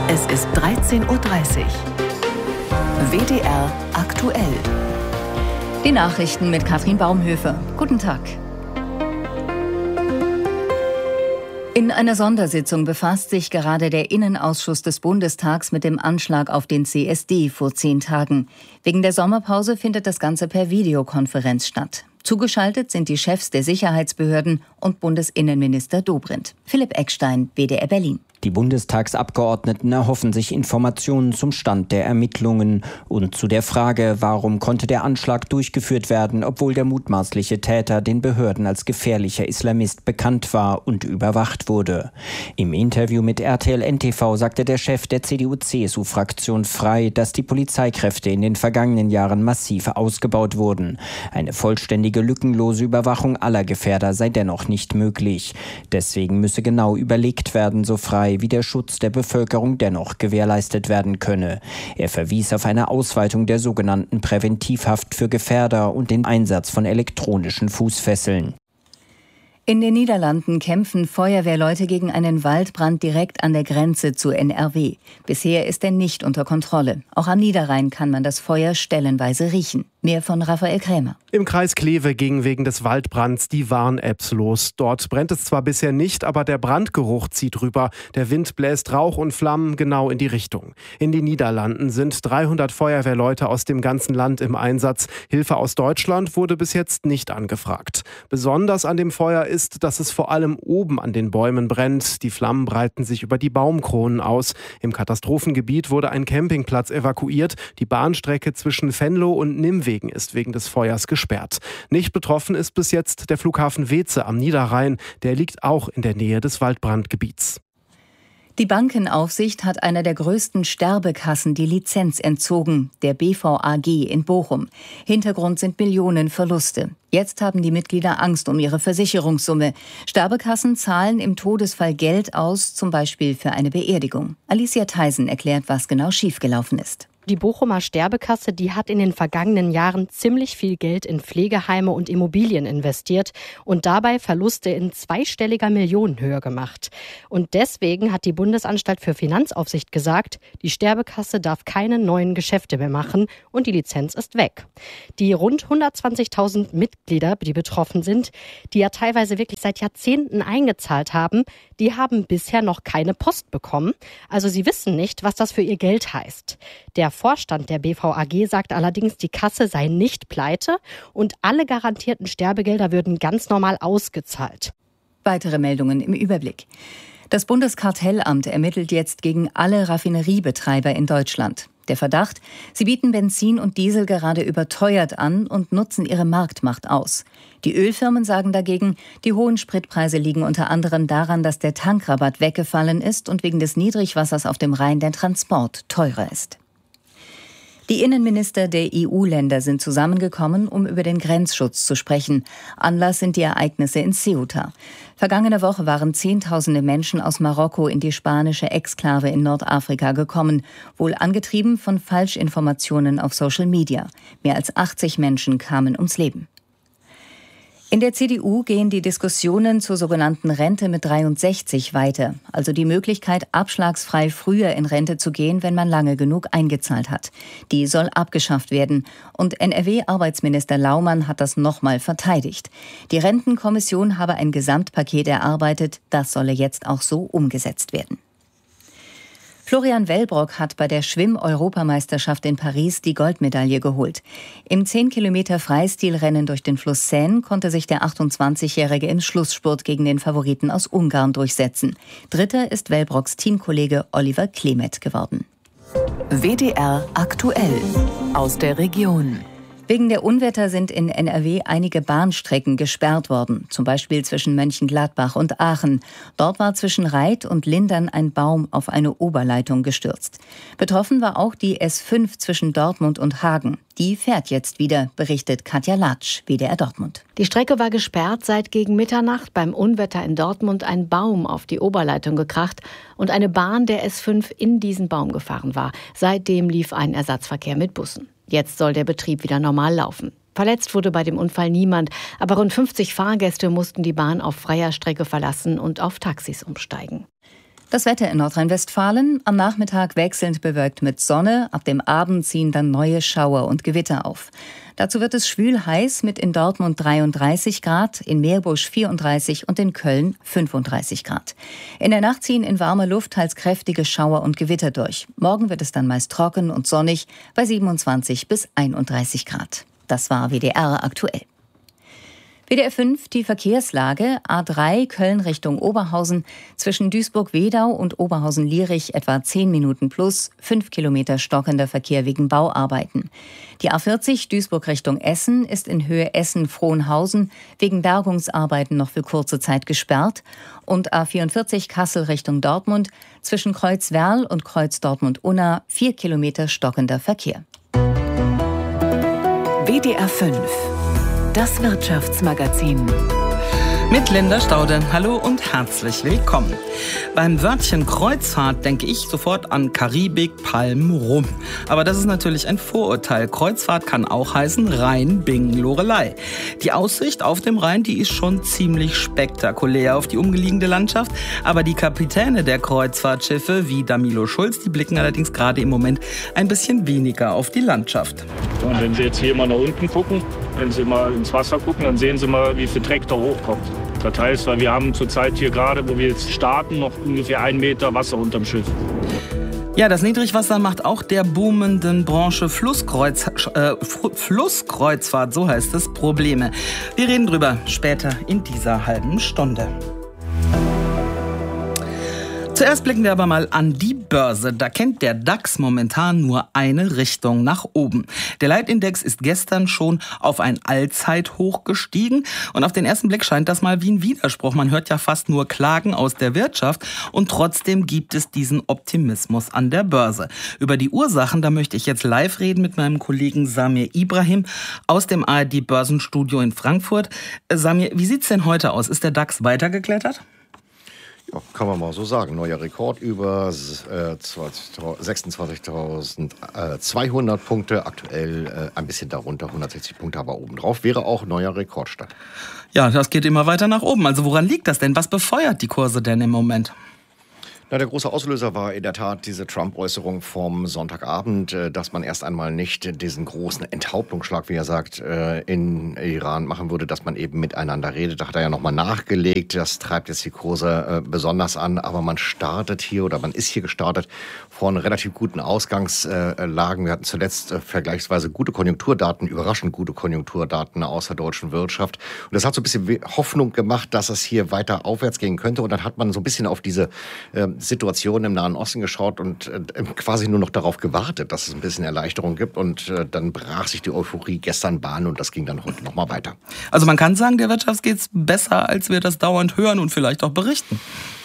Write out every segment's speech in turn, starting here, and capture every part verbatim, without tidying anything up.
Es ist dreizehn Uhr dreißig. W D R aktuell. Die Nachrichten mit Katrin Baumhöfer. Guten Tag. In einer Sondersitzung befasst sich gerade der Innenausschuss des Bundestags mit dem Anschlag auf den C S D vor zehn Tagen. Wegen der Sommerpause findet das Ganze per Videokonferenz statt. Zugeschaltet sind die Chefs der Sicherheitsbehörden und Bundesinnenminister Dobrindt. Philipp Eckstein, W D R Berlin. Die Bundestagsabgeordneten erhoffen sich Informationen zum Stand der Ermittlungen und zu der Frage, warum konnte der Anschlag durchgeführt werden, obwohl der mutmaßliche Täter den Behörden als gefährlicher Islamist bekannt war und überwacht wurde. Im Interview mit R T L N T V sagte der Chef der C D U C S U-Fraktion frei, dass die Polizeikräfte in den vergangenen Jahren massiv ausgebaut wurden. Eine vollständige, lückenlose Überwachung aller Gefährder sei dennoch nicht möglich. Deswegen müsse genau überlegt werden, so frei, wie der Schutz der Bevölkerung dennoch gewährleistet werden könne. Er verwies auf eine Ausweitung der sogenannten Präventivhaft für Gefährder und den Einsatz von elektronischen Fußfesseln. In den Niederlanden kämpfen Feuerwehrleute gegen einen Waldbrand direkt an der Grenze zu N R W. Bisher ist er nicht unter Kontrolle. Auch am Niederrhein kann man das Feuer stellenweise riechen. Mehr von Raphael Krämer. Im Kreis Kleve gingen wegen des Waldbrands die Warn-Apps los. Dort brennt es zwar bisher nicht, aber der Brandgeruch zieht rüber. Der Wind bläst Rauch und Flammen genau in die Richtung. In den Niederlanden sind dreihundert Feuerwehrleute aus dem ganzen Land im Einsatz. Hilfe aus Deutschland wurde bis jetzt nicht angefragt. Besonders an dem Feuer ist, dass es vor allem oben an den Bäumen brennt. Die Flammen breiten sich über die Baumkronen aus. Im Katastrophengebiet wurde ein Campingplatz evakuiert. Die Bahnstrecke zwischen Venlo und Nimwegen ist wegen des Feuers gesperrt. Nicht betroffen ist bis jetzt der Flughafen Weeze am Niederrhein. Der liegt auch in der Nähe des Waldbrandgebiets. Die Bankenaufsicht hat einer der größten Sterbekassen die Lizenz entzogen, der B V A G in Bochum. Hintergrund sind Millionen Verluste. Jetzt haben die Mitglieder Angst um ihre Versicherungssumme. Sterbekassen zahlen im Todesfall Geld aus, zum Beispiel für eine Beerdigung. Alicia Theisen erklärt, was genau schiefgelaufen ist. Die Bochumer Sterbekasse, die hat in den vergangenen Jahren ziemlich viel Geld in Pflegeheime und Immobilien investiert und dabei Verluste in zweistelliger Millionenhöhe gemacht. Und deswegen hat die Bundesanstalt für Finanzaufsicht gesagt, die Sterbekasse darf keine neuen Geschäfte mehr machen und die Lizenz ist weg. Die rund hundertzwanzigtausend Mitglieder, die betroffen sind, die ja teilweise wirklich seit Jahrzehnten eingezahlt haben, die haben bisher noch keine Post bekommen. Also sie wissen nicht, was das für ihr Geld heißt. Der Vorstand der B V A G sagt allerdings, die Kasse sei nicht pleite und alle garantierten Sterbegelder würden ganz normal ausgezahlt. Weitere Meldungen im Überblick. Das Bundeskartellamt ermittelt jetzt gegen alle Raffineriebetreiber in Deutschland. Der Verdacht, sie bieten Benzin und Diesel gerade überteuert an und nutzen ihre Marktmacht aus. Die Ölfirmen sagen dagegen, die hohen Spritpreise liegen unter anderem daran, dass der Tankrabatt weggefallen ist und wegen des Niedrigwassers auf dem Rhein der Transport teurer ist. Die Innenminister der E U-Länder sind zusammengekommen, um über den Grenzschutz zu sprechen. Anlass sind die Ereignisse in Ceuta. Vergangene Woche waren Zehntausende Menschen aus Marokko in die spanische Exklave in Nordafrika gekommen, wohl angetrieben von Falschinformationen auf Social Media. Mehr als achtzig Menschen kamen ums Leben. In der C D U gehen die Diskussionen zur sogenannten Rente mit dreiundsechzig weiter, also die Möglichkeit, abschlagsfrei früher in Rente zu gehen, wenn man lange genug eingezahlt hat. Die soll abgeschafft werden und N R W-Arbeitsminister Laumann hat das nochmal verteidigt. Die Rentenkommission habe ein Gesamtpaket erarbeitet, das solle jetzt auch so umgesetzt werden. Florian Wellbrock hat bei der Schwimm-Europameisterschaft in Paris die Goldmedaille geholt. Im zehn Kilometer Freistilrennen durch den Fluss Seine konnte sich der achtundzwanzigjährige im Schlussspurt gegen den Favoriten aus Ungarn durchsetzen. Dritter ist Wellbrocks Teamkollege Oliver Klemet geworden. W D R aktuell aus der Region. Wegen der Unwetter sind in N R W einige Bahnstrecken gesperrt worden, zum Beispiel zwischen Mönchengladbach und Aachen. Dort war zwischen Reit und Lindern ein Baum auf eine Oberleitung gestürzt. Betroffen war auch die S fünf zwischen Dortmund und Hagen. Die fährt jetzt wieder, berichtet Katja Latsch, W D R Dortmund. Die Strecke war gesperrt, seit gegen Mitternacht beim Unwetter in Dortmund ein Baum auf die Oberleitung gekracht und eine Bahn der S fünf in diesen Baum gefahren war. Seitdem lief ein Ersatzverkehr mit Bussen. Jetzt soll der Betrieb wieder normal laufen. Verletzt wurde bei dem Unfall niemand, aber rund fünfzig Fahrgäste mussten die Bahn auf freier Strecke verlassen und auf Taxis umsteigen. Das Wetter in Nordrhein-Westfalen, am Nachmittag wechselnd bewölkt mit Sonne, ab dem Abend ziehen dann neue Schauer und Gewitter auf. Dazu wird es schwül heiß mit in Dortmund dreiunddreißig Grad, in Meerbusch vierunddreißig und in Köln fünfunddreißig Grad. In der Nacht ziehen in warmer Luft teils kräftige Schauer und Gewitter durch. Morgen wird es dann meist trocken und sonnig bei siebenundzwanzig bis einunddreißig Grad. Das war W D R aktuell. W D R fünf, die Verkehrslage. A drei Köln Richtung Oberhausen. Zwischen Duisburg-Wedau und Oberhausen-Lierich etwa zehn Minuten plus. fünf Kilometer stockender Verkehr wegen Bauarbeiten. Die A vierzig Duisburg Richtung Essen ist in Höhe Essen-Frohnhausen wegen Bergungsarbeiten noch für kurze Zeit gesperrt. Und A vierundvierzig Kassel Richtung Dortmund. Zwischen Kreuz-Werl und Kreuz-Dortmund-Unna vier Kilometer stockender Verkehr. W D R fünf. Das Wirtschaftsmagazin. Mit Linda Staude. Hallo und herzlich willkommen. Beim Wörtchen Kreuzfahrt denke ich sofort an Karibik, Palmen, Rum. Aber das ist natürlich ein Vorurteil. Kreuzfahrt kann auch heißen Rhein, Bingen, Loreley. Die Aussicht auf dem Rhein, die ist schon ziemlich spektakulär auf die umliegende Landschaft. Aber die Kapitäne der Kreuzfahrtschiffe, wie Damilo Schulz, die blicken allerdings gerade im Moment ein bisschen weniger auf die Landschaft. Und wenn Sie jetzt hier mal nach unten gucken, wenn Sie mal ins Wasser gucken, dann sehen Sie mal, wie viel Dreck da hochkommt. Das heißt, weil wir haben zurzeit hier gerade, wo wir jetzt starten, noch ungefähr einen Meter Wasser unterm Schiff. Ja, das Niedrigwasser macht auch der boomenden Branche Flusskreuz, äh, Flusskreuzfahrt, so heißt es, Probleme. Wir reden drüber später in dieser halben Stunde. Zuerst blicken wir aber mal an die Börse. Da kennt der DAX momentan nur eine Richtung, nach oben. Der Leitindex ist gestern schon auf ein Allzeithoch gestiegen. Und auf den ersten Blick scheint das mal wie ein Widerspruch. Man hört ja fast nur Klagen aus der Wirtschaft. Und trotzdem gibt es diesen Optimismus an der Börse. Über die Ursachen, da möchte ich jetzt live reden mit meinem Kollegen Samir Ibrahim aus dem A R D-Börsenstudio in Frankfurt. Samir, wie sieht's denn heute aus? Ist der DAX weitergeklettert? Ja, kann man mal so sagen. Neuer Rekord über äh, sechsundzwanzigtausendzweihundert Punkte. Aktuell äh, ein bisschen darunter, hundertsechzig Punkte aber obendrauf. Wäre auch neuer Rekordstand. Ja, das geht immer weiter nach oben. Also woran liegt das denn? Was befeuert die Kurse denn im Moment? Na, der große Auslöser war in der Tat diese Trump-Äußerung vom Sonntagabend, dass man erst einmal nicht diesen großen Enthauptungsschlag, wie er sagt, in Iran machen würde, dass man eben miteinander redet. Da hat er ja nochmal nachgelegt. Das treibt jetzt die Kurse besonders an. Aber man startet hier oder man ist hier gestartet von relativ guten Ausgangslagen. Wir hatten zuletzt vergleichsweise gute Konjunkturdaten, überraschend gute Konjunkturdaten aus der deutschen Wirtschaft. Und das hat so ein bisschen Hoffnung gemacht, dass es hier weiter aufwärts gehen könnte. Und dann hat man so ein bisschen auf diese Situation im Nahen Osten geschaut und äh, quasi nur noch darauf gewartet, dass es ein bisschen Erleichterung gibt. Und äh, dann brach sich die Euphorie gestern Bahn und das ging dann heute noch mal weiter. Also man kann sagen, der Wirtschaft geht's besser, als wir das dauernd hören und vielleicht auch berichten.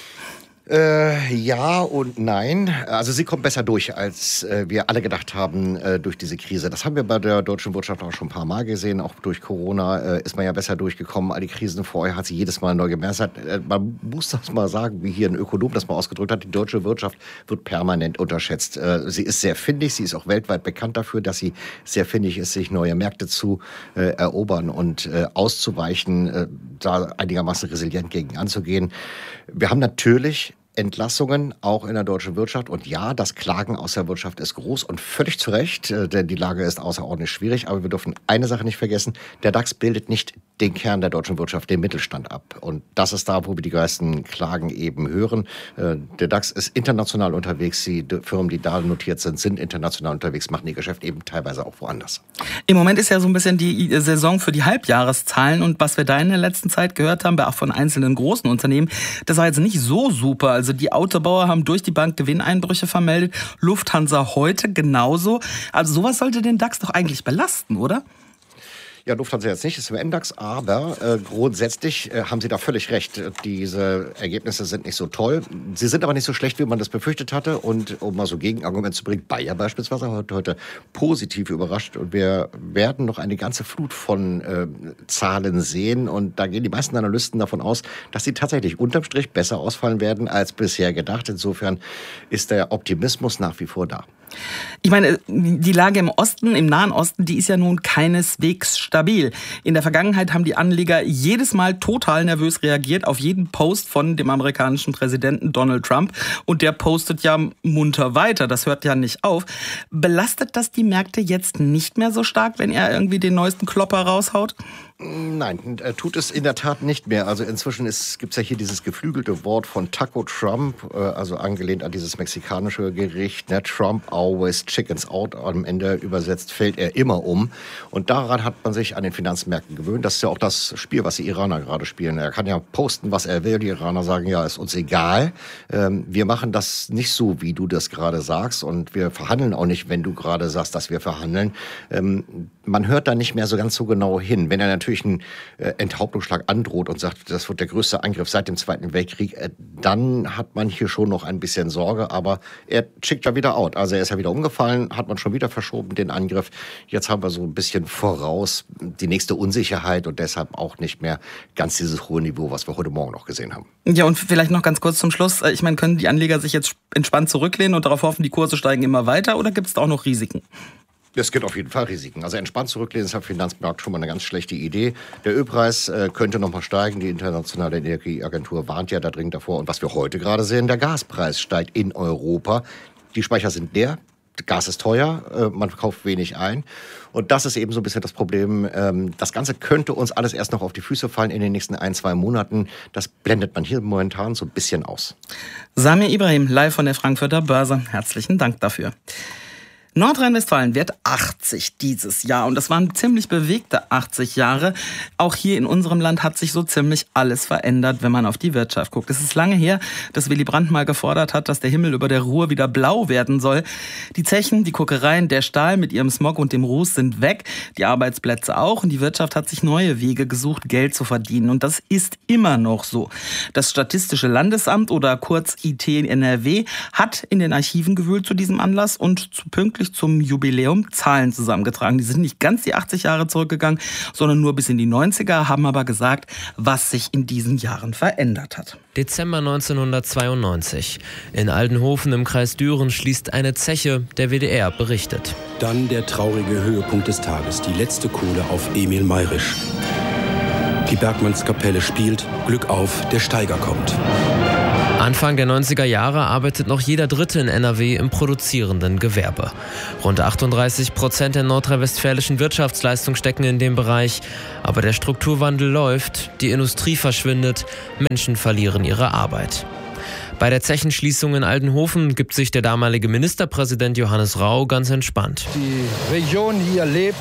Äh, ja und nein. Also sie kommt besser durch, als äh, wir alle gedacht haben äh, durch diese Krise. Das haben wir bei der deutschen Wirtschaft auch schon ein paar Mal gesehen. Auch durch Corona äh, ist man ja besser durchgekommen. All die Krisen vorher hat sie jedes Mal neu gemeistert. Äh, man muss das mal sagen, wie hier ein Ökonom das mal ausgedrückt hat. Die deutsche Wirtschaft wird permanent unterschätzt. Äh, sie ist sehr findig. Sie ist auch weltweit bekannt dafür, dass sie sehr findig ist, sich neue Märkte zu äh, erobern und äh, auszuweichen, äh, da einigermaßen resilient gegen anzugehen. Wir haben natürlich Entlassungen auch in der deutschen Wirtschaft. Und ja, das Klagen aus der Wirtschaft ist groß und völlig zu Recht, denn die Lage ist außerordentlich schwierig. Aber wir dürfen eine Sache nicht vergessen, der DAX bildet nicht den Kern der deutschen Wirtschaft, den Mittelstand ab. Und das ist da, wo wir die meisten Klagen eben hören. Der DAX ist international unterwegs. Die Firmen, die da notiert sind, sind international unterwegs, machen ihr Geschäft eben teilweise auch woanders. Im Moment ist ja so ein bisschen die Saison für die Halbjahreszahlen. Und was wir da in der letzten Zeit gehört haben, auch von einzelnen großen Unternehmen, das war jetzt nicht so super. Also die Autobauer haben durch die Bank Gewinneinbrüche vermeldet. Lufthansa heute genauso. Also sowas sollte den DAX doch eigentlich belasten, oder? Ja, Lufthansa jetzt nicht, ist im MDAX, aber äh, grundsätzlich äh, haben Sie da völlig recht. Diese Ergebnisse sind nicht so toll. Sie sind aber nicht so schlecht, wie man das befürchtet hatte. Und um mal so Gegenargument zu bringen, Bayer beispielsweise hat heute positiv überrascht. Und wir werden noch eine ganze Flut von äh, Zahlen sehen. Und da gehen die meisten Analysten davon aus, dass sie tatsächlich unterm Strich besser ausfallen werden als bisher gedacht. Insofern ist der Optimismus nach wie vor da. Ich meine, die Lage im Osten, im Nahen Osten, die ist ja nun keineswegs stabil. In der Vergangenheit haben die Anleger jedes Mal total nervös reagiert auf jeden Post von dem amerikanischen Präsidenten Donald Trump. Und der postet ja munter weiter, das hört ja nicht auf. Belastet das die Märkte jetzt nicht mehr so stark, wenn er irgendwie den neuesten Klopper raushaut? Nein, tut es in der Tat nicht mehr. Also inzwischen gibt es ja hier dieses geflügelte Wort von Taco Trump, also angelehnt an dieses mexikanische Gericht, ne? Trump always chickens out. Am Ende übersetzt fällt er immer um. Und daran hat man sich an den Finanzmärkten gewöhnt. Das ist ja auch das Spiel, was die Iraner gerade spielen. Er kann ja posten, was er will. Die Iraner sagen, ja, ist uns egal. Wir machen das nicht so, wie du das gerade sagst. Und wir verhandeln auch nicht, wenn du gerade sagst, dass wir verhandeln. Man hört da nicht mehr so ganz so genau hin. Wenn er natürlich einen Enthauptungsschlag androht und sagt, das wird der größte Angriff seit dem Zweiten Weltkrieg, dann hat man hier schon noch ein bisschen Sorge. Aber er schickt ja wieder out. Also er ist ja wieder umgefallen, hat man schon wieder verschoben, den Angriff. Jetzt haben wir so ein bisschen voraus die nächste Unsicherheit und deshalb auch nicht mehr ganz dieses hohe Niveau, was wir heute Morgen noch gesehen haben. Ja, und vielleicht noch ganz kurz zum Schluss. Ich meine, können die Anleger sich jetzt entspannt zurücklehnen und darauf hoffen, die Kurse steigen immer weiter, oder gibt es da auch noch Risiken? Es gibt auf jeden Fall Risiken. Also entspannt zurücklehnen ist am Finanzmarkt schon mal eine ganz schlechte Idee. Der Ölpreis äh, könnte noch mal steigen. Die internationale Energieagentur warnt ja da dringend davor. Und was wir heute gerade sehen, der Gaspreis steigt in Europa. Die Speicher sind leer. Gas ist teuer, äh, man kauft wenig ein. Und das ist eben so ein bisschen das Problem. Ähm, das Ganze könnte uns alles erst noch auf die Füße fallen in den nächsten ein, zwei Monaten. Das blendet man hier momentan so ein bisschen aus. Samir Ibrahim, live von der Frankfurter Börse. Herzlichen Dank dafür. Nordrhein-Westfalen wird achtzig dieses Jahr und das waren ziemlich bewegte achtzig Jahre. Auch hier in unserem Land hat sich so ziemlich alles verändert, wenn man auf die Wirtschaft guckt. Es ist lange her, dass Willy Brandt mal gefordert hat, dass der Himmel über der Ruhr wieder blau werden soll. Die Zechen, die Kokereien, der Stahl mit ihrem Smog und dem Ruß sind weg, die Arbeitsplätze auch, und die Wirtschaft hat sich neue Wege gesucht, Geld zu verdienen. Und das ist immer noch so. Das Statistische Landesamt oder kurz I T N R W hat in den Archiven gewühlt zu diesem Anlass und zu pünktlich zum Jubiläum Zahlen zusammengetragen. Die sind nicht ganz die achtzig Jahre zurückgegangen, sondern nur bis in die neunziger, haben aber gesagt, was sich in diesen Jahren verändert hat. Dezember neunzehnhundertzweiundneunzig. In Aldenhofen im Kreis Düren schließt eine Zeche, der W D R berichtet. Dann der traurige Höhepunkt des Tages, die letzte Kohle auf Emil Mayrisch. Die Bergmannskapelle spielt, Glück auf, der Steiger kommt. Anfang der neunziger Jahre arbeitet noch jeder Dritte in N R W im produzierenden Gewerbe. Rund achtunddreißig Prozent der nordrhein-westfälischen Wirtschaftsleistung stecken in dem Bereich. Aber der Strukturwandel läuft, die Industrie verschwindet, Menschen verlieren ihre Arbeit. Bei der Zechenschließung in Aldenhofen gibt sich der damalige Ministerpräsident Johannes Rau ganz entspannt. Die Region hier lebt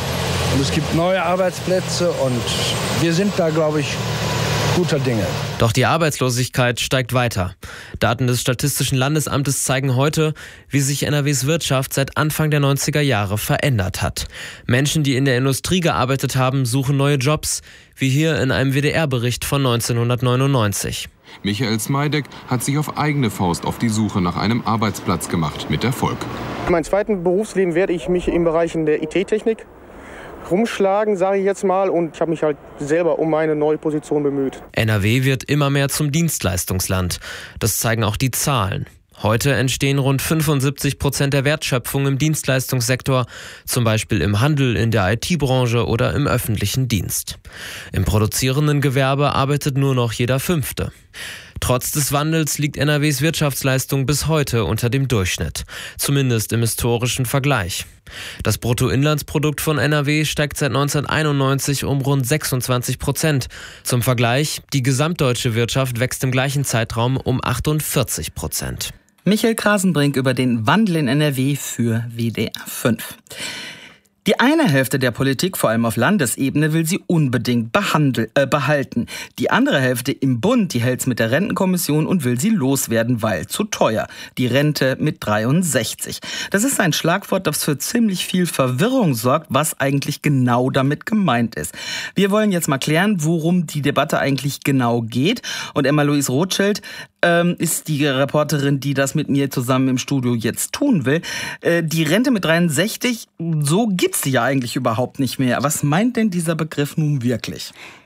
und es gibt neue Arbeitsplätze und wir sind da, glaube ich, guter Dinge. Doch die Arbeitslosigkeit steigt weiter. Daten des Statistischen Landesamtes zeigen heute, wie sich N R Ws Wirtschaft seit Anfang der neunziger Jahre verändert hat. Menschen, die in der Industrie gearbeitet haben, suchen neue Jobs, wie hier in einem W D R-Bericht von neunzehnhundertneunundneunzig. Michael Smeidek hat sich auf eigene Faust auf die Suche nach einem Arbeitsplatz gemacht, mit Erfolg. In meinem zweiten Berufsleben werde ich mich im Bereich der I T-Technik rumschlagen, sage ich jetzt mal, und ich habe mich halt selber um meine neue Position bemüht. N R W wird immer mehr zum Dienstleistungsland. Das zeigen auch die Zahlen. Heute entstehen rund fünfundsiebzig Prozent der Wertschöpfung im Dienstleistungssektor, zum Beispiel im Handel, in der I T-Branche oder im öffentlichen Dienst. Im produzierenden Gewerbe arbeitet nur noch jeder Fünfte. Trotz des Wandels liegt N R Ws Wirtschaftsleistung bis heute unter dem Durchschnitt, zumindest im historischen Vergleich. Das Bruttoinlandsprodukt von N R W steigt seit neunzehnhunderteinundneunzig um rund sechsundzwanzig Prozent. Zum Vergleich, die gesamtdeutsche Wirtschaft wächst im gleichen Zeitraum um achtundvierzig Prozent. Michael Krasenbrink über den Wandel in N R W für W D R fünf. Die eine Hälfte der Politik, vor allem auf Landesebene, will sie unbedingt behandel, äh, behalten. Die andere Hälfte im Bund, die hält's mit der Rentenkommission und will sie loswerden, weil zu teuer. Die Rente mit dreiundsechzig. Das ist ein Schlagwort, das für ziemlich viel Verwirrung sorgt, was eigentlich genau damit gemeint ist. Wir wollen jetzt mal klären, worum die Debatte eigentlich genau geht. Und Emma-Louise Rothschild ähm, ist die Reporterin, die das mit mir zusammen im Studio jetzt tun will. Äh, die Rente mit dreiundsechzig, so gibt's die ja eigentlich überhaupt nicht mehr. Was meint denn dieser Begriff nun wirklich?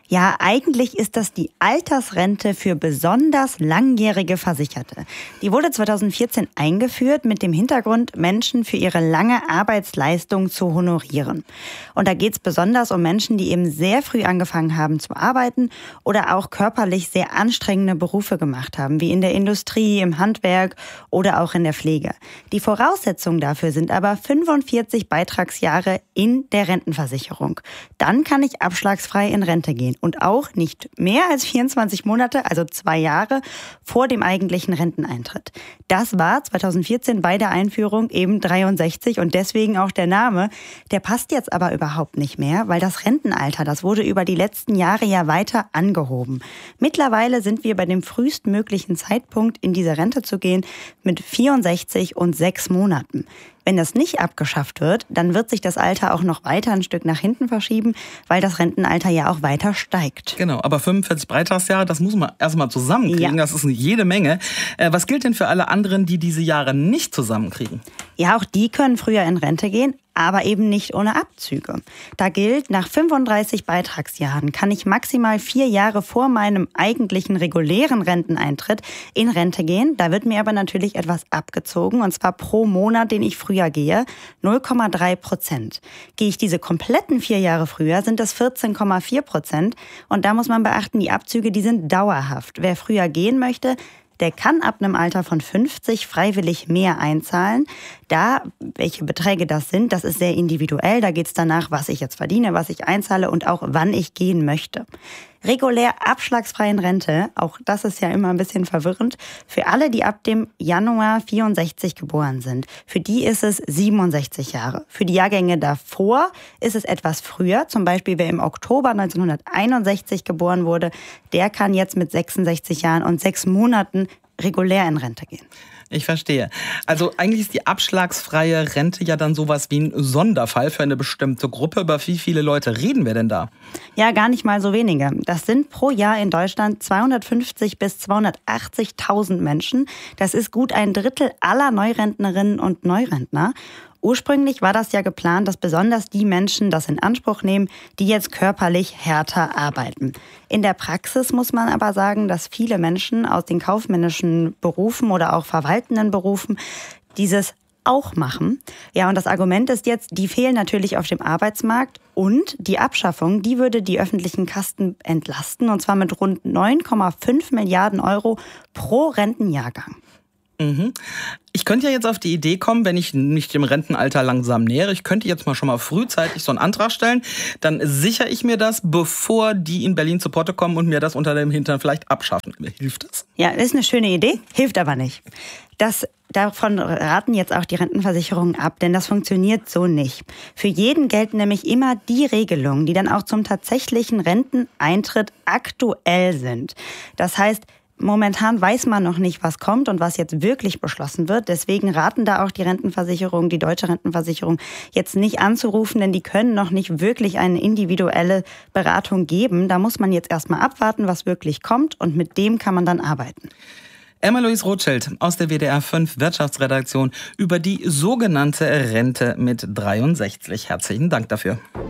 Ja, eigentlich ist das die Altersrente für besonders langjährige Versicherte. Die wurde zweitausendvierzehn eingeführt mit dem Hintergrund, Menschen für ihre lange Arbeitsleistung zu honorieren. Und da geht es besonders um Menschen, die eben sehr früh angefangen haben zu arbeiten oder auch körperlich sehr anstrengende Berufe gemacht haben, wie in der Industrie, im Handwerk oder auch in der Pflege. Die Voraussetzungen dafür sind aber fünfundvierzig Beitragsjahre in der Rentenversicherung. Dann kann ich abschlagsfrei in Rente gehen. Und auch nicht mehr als vierundzwanzig Monate, also zwei Jahre, vor dem eigentlichen Renteneintritt. Das war zweitausendvierzehn bei der Einführung eben dreiundsechzig und deswegen auch der Name. Der passt jetzt aber überhaupt nicht mehr, weil das Rentenalter, das wurde über die letzten Jahre ja weiter angehoben. Mittlerweile sind wir bei dem frühestmöglichen Zeitpunkt, in diese Rente zu gehen, mit vierundsechzig und sechs Monaten. Wenn das nicht abgeschafft wird, dann wird sich das Alter auch noch weiter ein Stück nach hinten verschieben, weil das Rentenalter ja auch weiter steigt. Genau, aber fünfundvierzig Beitragsjahre, das muss man erstmal zusammenkriegen. Ja. Das ist jede Menge. Was gilt denn für alle anderen, die diese Jahre nicht zusammenkriegen? Ja, auch die können früher in Rente gehen, aber eben nicht ohne Abzüge. Da gilt, nach fünfunddreißig Beitragsjahren kann ich maximal vier Jahre vor meinem eigentlichen regulären Renteneintritt in Rente gehen. Da wird mir aber natürlich etwas abgezogen, und zwar pro Monat, den ich früher gehe, null Komma drei Prozent. Gehe ich diese kompletten vier Jahre früher, sind das vierzehn Komma vier Prozent. Und da muss man beachten, die Abzüge, die sind dauerhaft. Wer früher gehen möchte, der kann ab einem Alter von fünfzig freiwillig mehr einzahlen. Da, welche Beträge das sind, das ist sehr individuell. Da geht es danach, was ich jetzt verdiene, was ich einzahle und auch wann ich gehen möchte. Regulär abschlagsfreien Rente, auch das ist ja immer ein bisschen verwirrend, für alle, die ab dem Januar vierundsechzig geboren sind. Für die ist es siebenundsechzig Jahre. Für die Jahrgänge davor ist es etwas früher. Zum Beispiel, wer im Oktober neunzehnhunderteinundsechzig geboren wurde, der kann jetzt mit sechsundsechzig Jahren und sechs Monaten regulär in Rente gehen. Ich verstehe. Also eigentlich ist die abschlagsfreie Rente ja dann sowas wie ein Sonderfall für eine bestimmte Gruppe. Über wie viele Leute reden wir denn da? Ja, gar nicht mal so wenige. Das sind pro Jahr in Deutschland zweihundertfünfzig bis zweihundertachtzigtausend Menschen. Das ist gut ein Drittel aller Neurentnerinnen und Neurentner. Ursprünglich war das ja geplant, dass besonders die Menschen das in Anspruch nehmen, die jetzt körperlich härter arbeiten. In der Praxis muss man aber sagen, dass viele Menschen aus den kaufmännischen Berufen oder auch verwaltenden Berufen dieses auch machen. Ja, und das Argument ist jetzt, die fehlen natürlich auf dem Arbeitsmarkt und die Abschaffung, die würde die öffentlichen Kassen entlasten, und zwar mit rund neun Komma fünf Milliarden Euro pro Rentenjahrgang. Mhm. Ich könnte ja jetzt auf die Idee kommen, wenn ich mich dem Rentenalter langsam nähere, ich könnte jetzt mal schon mal frühzeitig so einen Antrag stellen, dann sichere ich mir das, bevor die in Berlin zu Potte kommen und mir das unter dem Hintern vielleicht abschaffen. Hilft das? Ja, das ist eine schöne Idee, hilft aber nicht. Das, davon raten jetzt auch die Rentenversicherungen ab, denn das funktioniert so nicht. Für jeden gelten nämlich immer die Regelungen, die dann auch zum tatsächlichen Renteneintritt aktuell sind. Das heißt, momentan weiß man noch nicht, was kommt und was jetzt wirklich beschlossen wird. Deswegen raten da auch die Rentenversicherung, die deutsche Rentenversicherung, jetzt nicht anzurufen, denn die können noch nicht wirklich eine individuelle Beratung geben. Da muss man jetzt erstmal abwarten, was wirklich kommt, und mit dem kann man dann arbeiten. Emma-Louise Rothschild aus der W D R fünf Wirtschaftsredaktion über die sogenannte Rente mit dreiundsechzig. Herzlichen Dank dafür.